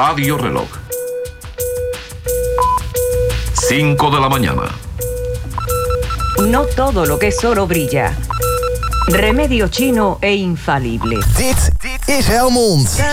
Radio Reloj. 5 de la mañana. No todo lo que es oro brilla. Remedio chino e infalible. Dit is Helmond.